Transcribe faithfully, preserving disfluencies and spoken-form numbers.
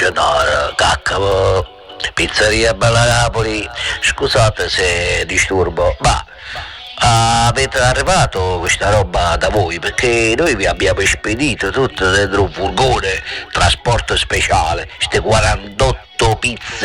no, cacca, pizzeria Bella Napoli, scusate se disturbo, ma avete arrivato questa roba da voi? Perché noi vi abbiamo spedito tutto dentro un furgone, trasporto speciale, ste quarantotto pizze